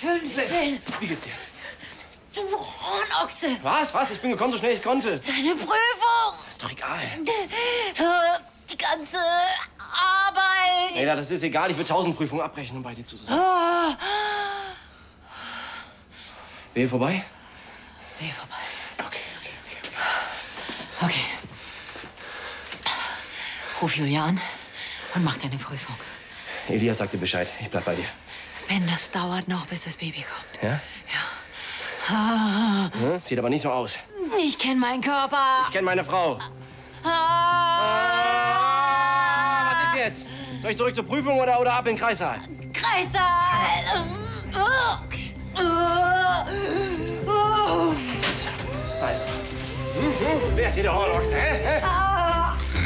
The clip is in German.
15. Wie geht's dir? Du Hornochse. Was? Ich bin gekommen, so schnell ich konnte. Deine Prüfung. Ist doch egal. Die ganze Arbeit. Ey, das ist egal. Ich will 1000 Prüfungen abbrechen, um bei dir zu sein. Oh. Wehe vorbei? Wehe vorbei. Okay. Okay. Ruf Julia an und mach deine Prüfung. Elias sagte Bescheid. Ich bleib bei dir. Ben, das dauert noch, bis das Baby kommt. Ja? Ja. Sieht aber nicht so aus. Ich kenne meinen Körper. Ich kenne meine Frau. Was ist jetzt? Soll ich zurück zur Prüfung oder ab in den Kreissaal? Kreissaal. Also. Wer ist hier der Hornochse, hä?